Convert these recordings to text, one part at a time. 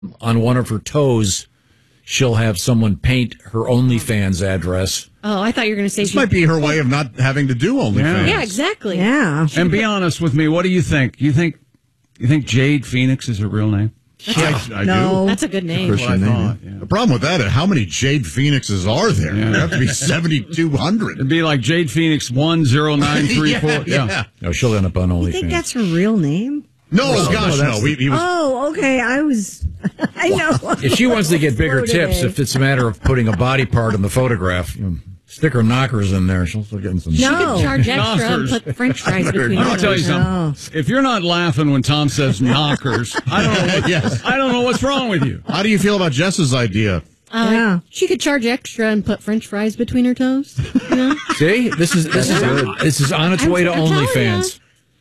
on one of her toes, she'll have someone paint her OnlyFans address. Oh, I thought you were going to say this might be her way of not having to do OnlyFans. Yeah, exactly. Yeah. And be honest with me. What do you think? You think Jade Phoenix is her real name? I No. do. That's a good name. Christian name. The problem with that is how many Jade Phoenixes are there? There have to be 7,200. It'd be like Jade Phoenix 10934. Yeah. No, she'll end up on OnlyFans. You think that's her real name? No, gosh, no. He was. Oh, okay. I know. If she wants to get bigger Exploded. tips, if it's a matter of putting a body part in the photograph, stick her knockers in there. She'll start getting some. She No. could charge extra and Knockers. put French fries between Let me her tell you toes. something. If you're not laughing when Tom says knockers, I don't know. Yes. I don't know what's wrong with you. How do you feel about Jess's idea? Yeah. She could charge extra and put French fries between her toes. You know? See, this is on its way to I'm telling OnlyFans.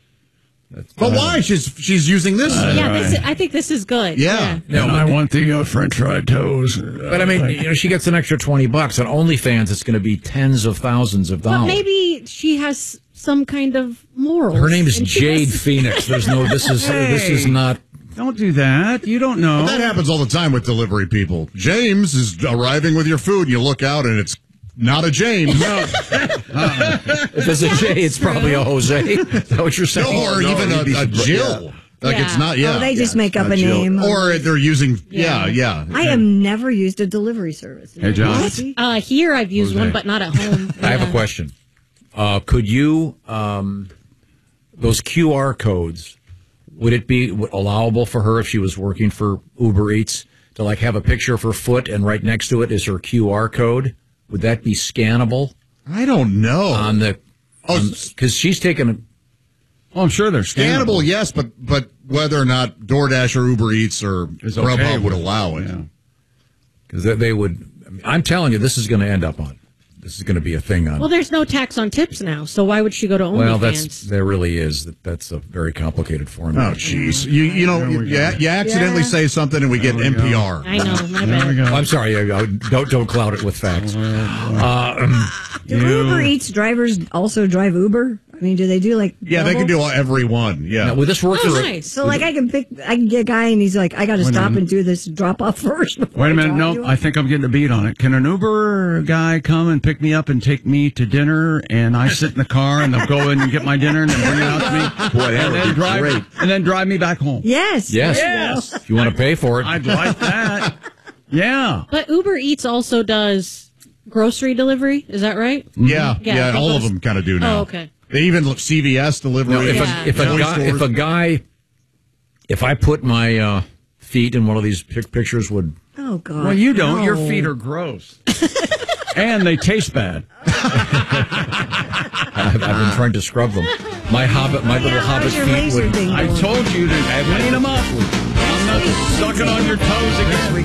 But why? She's using this. I think this is good. Yeah. No, I want the French fried toes. but I mean, she gets an extra $20 on OnlyFans. It's going to be tens of thousands of But dollars. maybe she has some kind of morals. Her name is and she Jade has- Phoenix. There's no. This is not. Don't do that. You don't know. That happens all the time with delivery people. James is arriving with your food, and you look out, and it's not a James. No. If it's a J, it's probably a Jose. Is that what you're saying? Or even a Jill. Like Yeah. it's not, Oh, they just make up a name. Or they're using, yeah. I have never used a delivery service. Hey, John. Here I've used Jose. one, but not at home. I have a question. Could you, those QR codes, would it be allowable for her if she was working for Uber Eats to like have a picture of her foot and right next to it is her QR code? Would that be scannable I don't know. on the? Because she's taken. Oh, I'm sure they're Scannable, yes, but whether or not DoorDash or Uber Eats or Is Grubhub okay would with- allow it. Yeah. Because they would. I mean, I'm telling you, this is going to end up on. This is going to be a thing on. Well, there's no tax on tips now, so why would she go to OnlyFans? Well, there really is. That's a very complicated formula. Oh, jeez. You accidentally say something and we get NPR. I know, my There we bad. go. I'm sorry. Don't cloud it with facts. Do Uber Eats drivers also drive Uber? I mean, do they do like Yeah, they can do every one. Yeah. Now, with this worker, Oh, nice. So like I can get a guy and he's like, I got to stop and do this drop off first. before Wait a I minute. talk No, to him. I think I'm getting a beat on it. Can an Uber guy come and pick me up and take me to dinner, and I sit in the car and they'll go in and get my dinner and then bring it out to me? Boy, that would be great. And then drive me back home. Yes. Yes. If you want to pay for it. I'd like that. Yeah. But Uber Eats also does grocery delivery. Is that right? Yeah, Yeah, all of those- them kind of do now. Oh, okay. They even CVS delivery. No, if I put my feet in one of these pictures, would Oh God. Well, you don't. No. Your feet are gross. And they taste bad. I've been trying to scrub them. My little hobbit how's your feet laser would. thing I going? told you to clean them up. I'm not sucking on your toes again.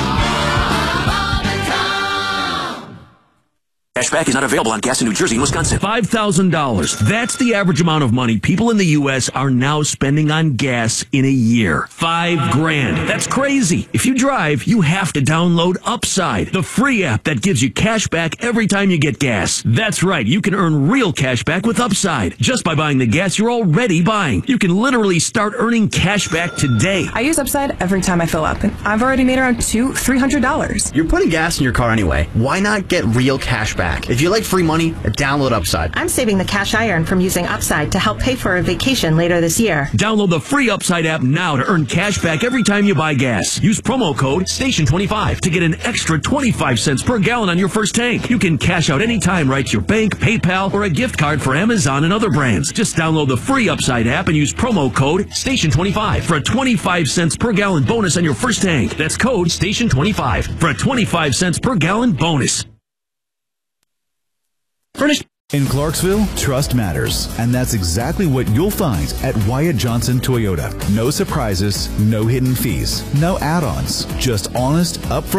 Cashback is not available on gas in New Jersey and Wisconsin. $5,000. That's the average amount of money people in the U.S. are now spending on gas in a year. $5,000. That's crazy. If you drive, you have to download Upside, the free app that gives you cash back every time you get gas. That's right. You can earn real cash back with Upside just by buying the gas you're already buying. You can literally start earning cash back today. I use Upside every time I fill up, and I've already made around $300. You're putting gas in your car anyway. Why not get real cash back? If you like free money, download Upside. I'm saving the cash I earn from using Upside to help pay for a vacation later this year. Download the free Upside app now to earn cash back every time you buy gas. Use promo code STATION25 to get an extra 25 cents per gallon on your first tank. You can cash out anytime right to your bank, PayPal, or a gift card for Amazon and other brands. Just download the free Upside app and use promo code STATION25 for a 25 cents per gallon bonus on your first tank. That's code STATION25 for a 25 cents per gallon bonus. Furnished. In Clarksville, trust matters, and that's exactly what you'll find at Wyatt Johnson Toyota. No surprises, no hidden fees, no add-ons, just honest, upfront